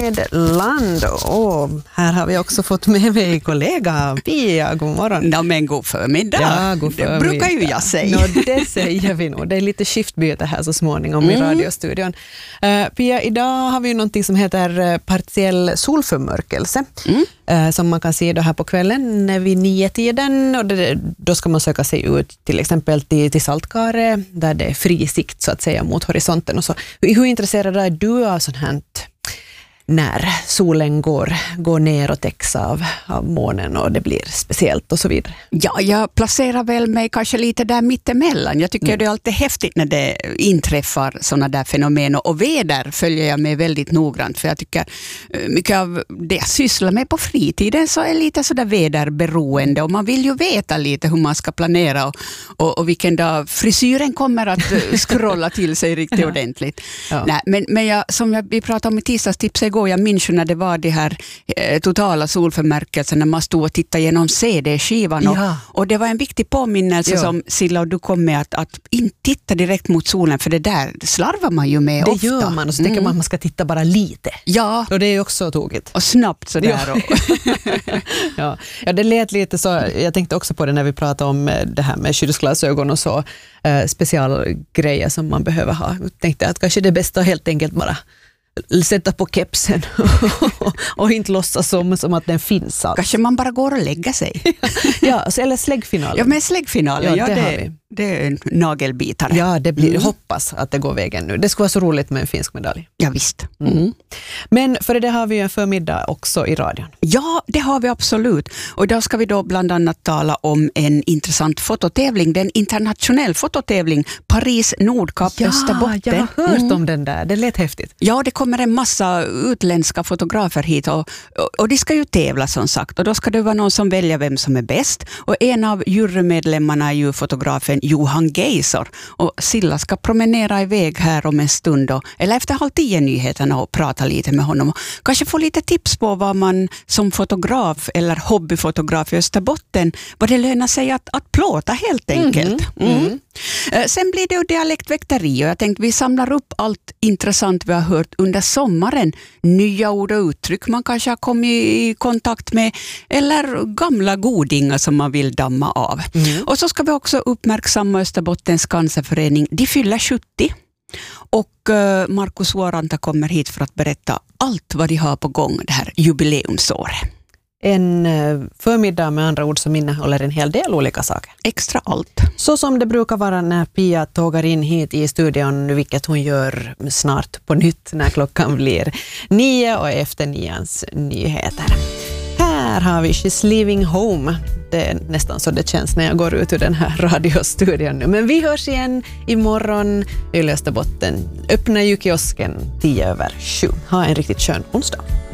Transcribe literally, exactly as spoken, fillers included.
med land. Och här har vi också fått med mig kollega Pia. God morgon. Ja, men god förmiddag. Ja, god förmiddag. Det brukar ju jag säga. No, det säger vi nog. Det är lite skiftbyte här så småningom mm. i radiostudion. Uh, Pia, idag har vi ju någonting som heter partiell solförmörkelse. Mm. Uh, som man kan se då här på kvällen vid nio-tiden. Och det, då ska man söka sig ut till exempel till, till Saltkare där det är fri sikt så att säga mot horisonten. Och så. Hur intresserad är du av sånt här när solen går, går ner och täcks av, av månen och det blir speciellt och så vidare? Ja, jag placerar väl mig kanske lite där mittemellan. Jag tycker mm. det är alltid häftigt när det inträffar sådana där fenomen. Och väder följer jag med väldigt noggrant, för jag tycker mycket av det jag sysslar med på fritiden så är lite sådär väderberoende. Och man vill ju veta lite hur man ska planera och, och, och vilken dag frisyren kommer att scrolla till sig riktigt ja. ordentligt. Ja. Nej, men men jag, som jag, vi pratade om i tisdagstips igår, jag minns ju när det var det här eh, totala solförmärkelsen när man stod och tittade genom C D-skivan och, ja. och det var en viktig påminnelse ja. som Silla och du kom med att, att inte titta direkt mot solen, för det där slarvar man ju med det ofta. Det gör man och så mm. tänker man att man ska titta bara lite. Ja. Och det är ju också tokigt. Och snabbt sådär. Ja. ja. ja, det lät lite så. Jag tänkte också på det när vi pratade om det här med skyddsglasögon och så eh, specialgrejer som man behöver ha. Jag tänkte att kanske det bästa helt enkelt bara sätta på kepsen och inte låtsas som, som att den finns alls. Kanske man bara går och lägger sig. ja, eller släggfinalen. Ja, men släggfinalen, ja, ja, det, det, har vi. det är en nagelbitare. Ja, det blir, mm. hoppas att det går vägen nu. Det skulle vara så roligt med en finsk medalj. Ja, visst. Mm. Mm. Men för det har vi en förmiddag också i radion. Ja, det har vi absolut. Och då ska vi då bland annat tala om en intressant fototävling. Det är en internationell fototävling. Paris Nordkap ja, Österbotten. Ja, jag har hört mm. om den där. Det lät häftigt. Ja, det kommer en massa utländska fotografer hit och, och, och de ska ju tävla som sagt. Och då ska det vara någon som väljer vem som är bäst. Och en av jurymedlemmarna är ju fotografen Johan Geisor. Och Silla ska promenera iväg här om en stund. Då, eller efter halv tio nyheterna och prata lite med honom. Och kanske få lite tips på vad man som fotograf eller hobbyfotograf i Österbotten, vad det lönar sig att, att plåta helt enkelt. Mm. Mm. Mm. Sen blir det ju dialektväkteri och jag tänkte vi samlar upp allt intressant vi har hört under sommaren. Nya ord och uttryck man kanske har kommit i kontakt med eller gamla godingar som man vill damma av. Mm. Och så ska vi också uppmärksamma Österbottens cancerförening. De fyller sjuttio och Markus Vuoranta kommer hit för att berätta allt vad de har på gång det här jubileumsåret. En förmiddag med andra ord som innehåller en hel del olika saker. Extra allt. Så som det brukar vara när Pia tågar in hit i studion, vilket hon gör snart på nytt när klockan blir nio och efter nians nyheter. Här har vi She's Leaving Home. Det är nästan så det känns när jag går ut ur den här radiostudion nu. Men vi hörs igen imorgon i Österbotten. Öppna ju kiosken tio över sju. Ha en riktigt skön onsdag.